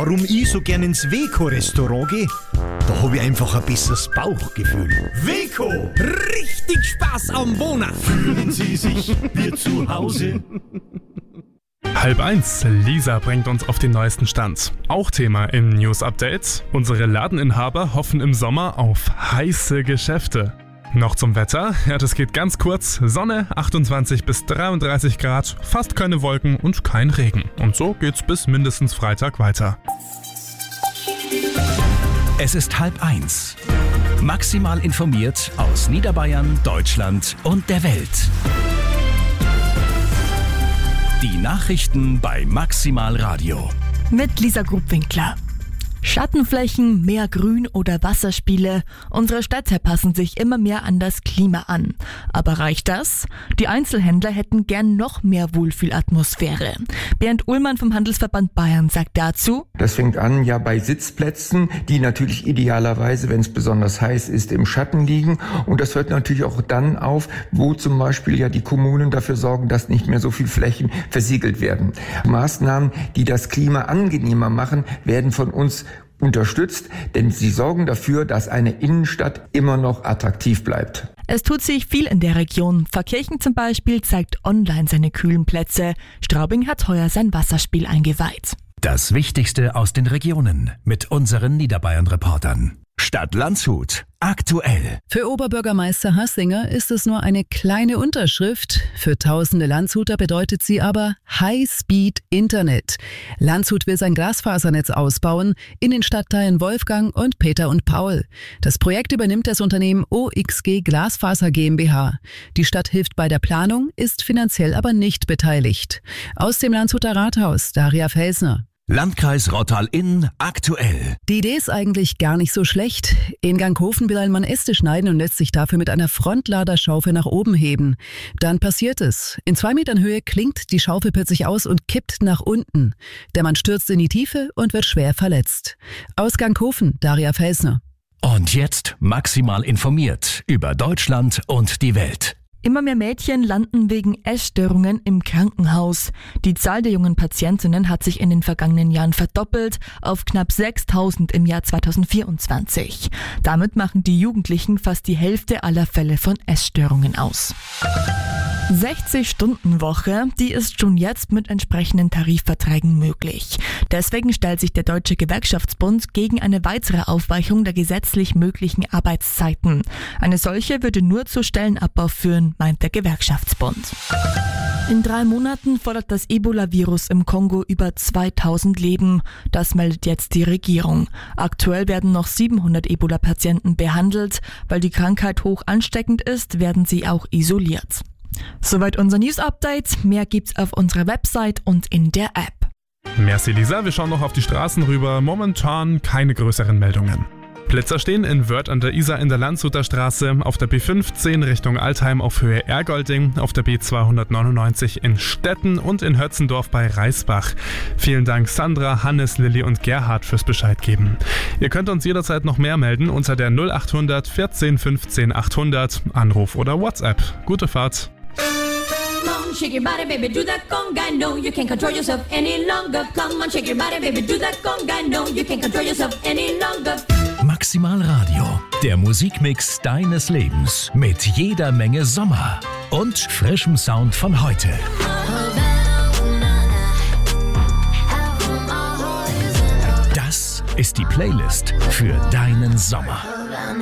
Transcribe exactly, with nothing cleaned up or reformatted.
Warum ich so gern ins Weco-Restaurant gehe? Da habe ich einfach ein besseres Bauchgefühl. Weco, richtig Spaß am Wohnen. Fühlen Sie sich wie zu Hause. Halb eins, Lisa bringt uns auf den neuesten Stand. Auch Thema im News-Update. Unsere Ladeninhaber hoffen im Sommer auf heiße Geschäfte. Noch zum Wetter. Ja, das geht ganz kurz. Sonne, achtundzwanzig bis dreiunddreißig Grad, fast keine Wolken und kein Regen. Und so geht's bis mindestens Freitag weiter. Es ist halb eins. Maximal informiert aus Niederbayern, Deutschland und der Welt. Die Nachrichten bei Maximal Radio. Mit Lisa Grubwinkler. Schattenflächen, mehr Grün oder Wasserspiele. Unsere Städte passen sich immer mehr an das Klima an. Aber reicht das? Die Einzelhändler hätten gern noch mehr Wohlfühlatmosphäre. Bernd Uhlmann vom Handelsverband Bayern sagt dazu: Das fängt an ja bei Sitzplätzen, die natürlich idealerweise, wenn es besonders heiß ist, im Schatten liegen. Und das hört natürlich auch dann auf, wo zum Beispiel ja die Kommunen dafür sorgen, dass nicht mehr so viel Flächen versiegelt werden. Maßnahmen, die das Klima angenehmer machen, werden von uns unterstützt, denn sie sorgen dafür, dass eine Innenstadt immer noch attraktiv bleibt. Es tut sich viel in der Region. Pfarrkirchen zum Beispiel zeigt online seine kühlen Plätze. Straubing hat heuer sein Wasserspiel eingeweiht. Das Wichtigste aus den Regionen mit unseren Niederbayern-Reportern. Stadt Landshut. Aktuell. Für Oberbürgermeister Hassinger ist es nur eine kleine Unterschrift. Für tausende Landshuter bedeutet sie aber High-Speed-Internet. Landshut will sein Glasfasernetz ausbauen in den Stadtteilen Wolfgang und Peter und Paul. Das Projekt übernimmt das Unternehmen O X G Glasfaser GmbH. Die Stadt hilft bei der Planung, ist finanziell aber nicht beteiligt. Aus dem Landshuter Rathaus, Daria Felsner. Landkreis Rottal-Inn aktuell. Die Idee ist eigentlich gar nicht so schlecht. In Ganghofen will ein Mann Äste schneiden und lässt sich dafür mit einer Frontladerschaufel nach oben heben. Dann passiert es. In zwei Metern Höhe klingt die Schaufel plötzlich aus und kippt nach unten. Der Mann stürzt in die Tiefe und wird schwer verletzt. Aus Ganghofen, Daria Felsner. Und jetzt maximal informiert über Deutschland und die Welt. Immer mehr Mädchen landen wegen Essstörungen im Krankenhaus. Die Zahl der jungen Patientinnen hat sich in den vergangenen Jahren verdoppelt auf knapp sechstausend im Jahr zweitausendvierundzwanzig. Damit machen die Jugendlichen fast die Hälfte aller Fälle von Essstörungen aus. sechzig-Stunden-Woche, die ist schon jetzt mit entsprechenden Tarifverträgen möglich. Deswegen stellt sich der Deutsche Gewerkschaftsbund gegen eine weitere Aufweichung der gesetzlich möglichen Arbeitszeiten. Eine solche würde nur zu Stellenabbau führen, meint der Gewerkschaftsbund. In drei Monaten fordert das Ebola-Virus im Kongo über zweitausend Leben. Das meldet jetzt die Regierung. Aktuell werden noch siebenhundert Ebola-Patienten behandelt. Weil die Krankheit hoch ansteckend ist, werden sie auch isoliert. Soweit unser News-Update. Mehr gibt's auf unserer Website und in der App. Merci Lisa, wir schauen noch auf die Straßen rüber. Momentan keine größeren Meldungen. Blitzer stehen in Wörth an der Isar in der Landshuter Straße, auf der B fünfzehn Richtung Altheim auf Höhe Ergolding, auf der B zweihundertneunundneunzig in Stetten und in Hötzendorf bei Reisbach. Vielen Dank Sandra, Hannes, Lilly und Gerhard fürs Bescheid geben. Ihr könnt uns jederzeit noch mehr melden unter der null achthundert vierzehn fünfzehn achthundert, Anruf oder WhatsApp. Gute Fahrt! Come on, shake your body, baby, do that conga. No, you can't control yourself any longer. Come on, shake your body, baby, do that conga. No, you can't control yourself any longer. Maximal Radio, der Musikmix deines Lebens mit jeder Menge Sommer und frischem Sound von heute. Das ist die Playlist für deinen Sommer.